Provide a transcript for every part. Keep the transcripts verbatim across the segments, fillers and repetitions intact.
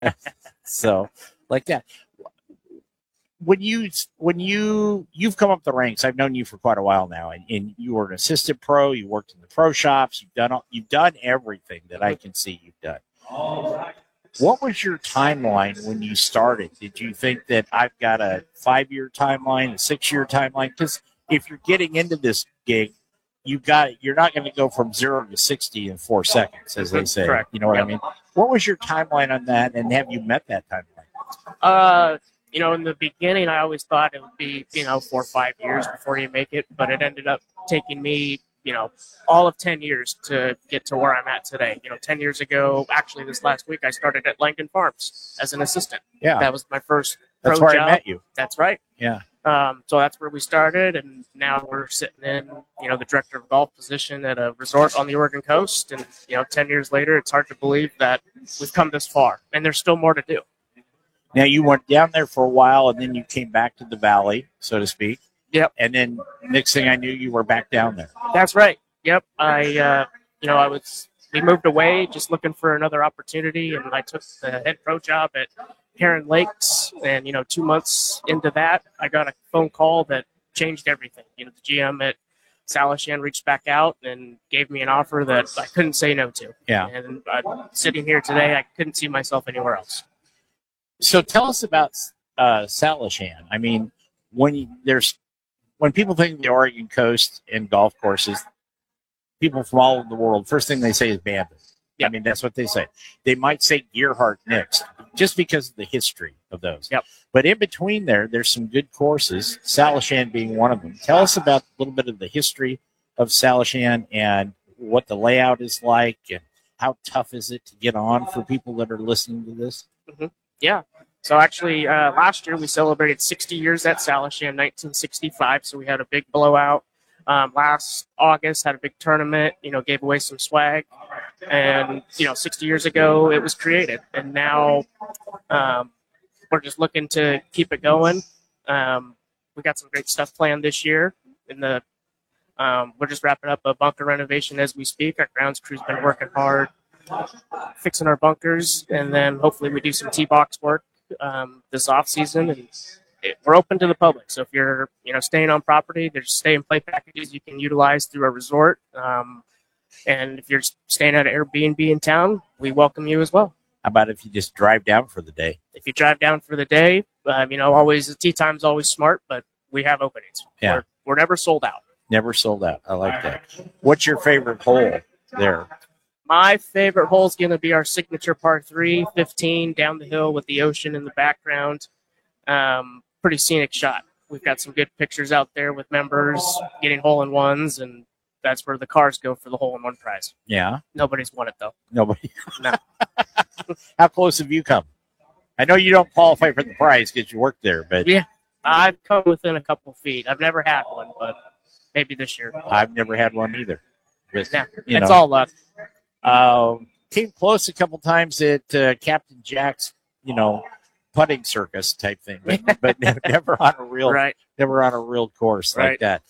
So, like that. When you when you you've come up the ranks, I've known you for quite a while now, and, and you were an assistant pro. You worked in the pro shops. You've done all, you've done everything that I can see you've done. What was your timeline when you started? Did you think that I've got a five year timeline, a six year timeline? Because if you're getting into this gig, you got you're not going to go from zero to sixty in four seconds, as they say. Correct. You know what Yep. I mean? What was your timeline on that, and have you met that timeline? Uh, you know, in the beginning, I always thought it would be, you know, four or five years before you make it, but it ended up taking me, you know, all of ten years to get to where I'm at today. You know, ten years ago, actually, this last week, I started at Langdon Farms as an assistant. Yeah, that was my first that's pro where job. I met you. That's right. Yeah. Um, so that's where we started, and now we're sitting in, you know, the director of golf position at a resort on the Oregon coast. And, you know, ten years later, it's hard to believe that we've come this far, and there's still more to do. Now, you went down there for a while, and then you came back to the valley, so to speak. Yep. And then next thing I knew, you were back down there. That's right. Yep. I, uh, you know, I was, we moved away just looking for another opportunity, and I took the head pro job at Heron Lakes. And, you know, two months into that, I got a phone call that changed everything. You know, the G M at Salishan reached back out and gave me an offer that I couldn't say no to. Yeah. And uh, sitting here today, I couldn't see myself anywhere else. So tell us about uh, Salishan. I mean, when you, there's when people think of the Oregon coast and golf courses, people from all over the world, first thing they say is Bandon. Yep. I mean, that's what they say. They might say Gearhart next, just because of the history of those. Yep. But in between there, there's some good courses, Salishan being one of them. Tell us about a little bit of the history of Salishan and what the layout is like, and how tough is it to get on for people that are listening to this? Mm-hmm. Yeah. So actually, uh, last year we celebrated sixty years at Salishan, nineteen sixty-five. So we had a big blowout. Um, last August, had a big tournament, you know, gave away some swag. And, you know, sixty years ago, it was created. And now um, we're just looking to keep it going. Um, we got some great stuff planned this year. In the, um, we're just wrapping up a bunker renovation as we speak. Our grounds crew's been working hard, fixing our bunkers, and then hopefully we do some tee box work um, this off season. And it, we're open to the public. So if you're, you know, staying on property, there's stay and play packages you can utilize through our resort. Um, and if you're staying at an Airbnb in town, we welcome you as well. How about if you just drive down for the day? If you drive down for the day, um, you know, always the tee time's always smart, but we have openings. Yeah. We're, we're never sold out. Never sold out. I like that. What's your favorite hole there? My favorite hole is going to be our signature par three, fifteen, down the hill with the ocean in the background. Um, pretty scenic shot. We've got some good pictures out there with members getting hole-in-ones, and that's where the cars go for the hole-in-one prize. Yeah. Nobody's won it, though. Nobody. No. How close have you come? I know you don't qualify for the prize because you work there, but yeah, I've come within a couple feet. I've never had one, but maybe this year. I've never had one either. But, yeah, you it's know, all luck. Uh, came close a couple times at uh, Captain Jack's, you know, putting circus type thing, but, but never on a real, right. never on a real course right. like that.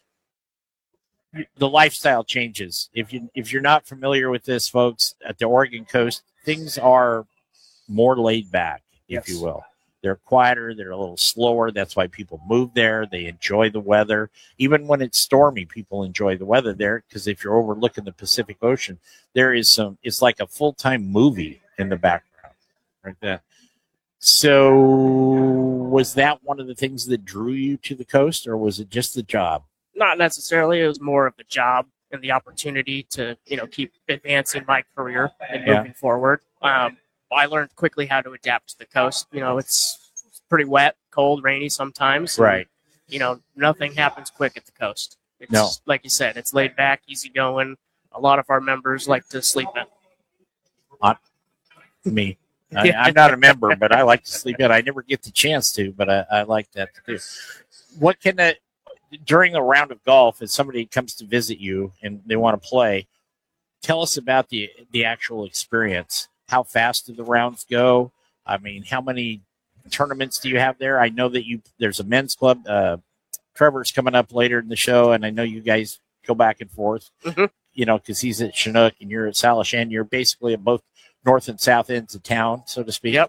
The lifestyle changes. If you if you're not familiar with this, folks, at the Oregon coast, things are more laid back, if yes. you will. They're quieter. They're a little slower. That's why people move there. They enjoy the weather. Even when it's stormy, people enjoy the weather there because if you're overlooking the Pacific Ocean, there is some, it's like a full-time movie in the background. Right there. So was that one of the things that drew you to the coast, or was it just the job? Not necessarily. It was more of the job and the opportunity to, you know, keep advancing my career and moving yeah. forward. Um, I learned quickly how to adapt to the coast. You know, it's pretty wet, cold, rainy sometimes. Right. And, you know, nothing happens quick at the coast. It's, no. like you said, it's laid back, easy going. A lot of our members like to sleep in. Not me. I, I'm not a member, but I like to sleep in. I never get the chance to, but I, I like that to do. What can a, during a round of golf, if somebody comes to visit you and they want to play, tell us about the the actual experience. How fast do the rounds go? I mean, how many tournaments do you have there? I know that you there's a men's club. Uh, Trevor's coming up later in the show, and I know you guys go back and forth. Mm-hmm. You know, because he's at Chinook and you're at Salishan. You're basically at both north and south ends of town, so to speak. Yep.